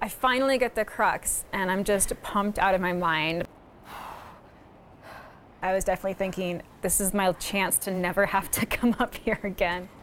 I finally get the crux, and I'm just pumped out of my mind. I was definitely thinking, this is my chance to never have to come up here again.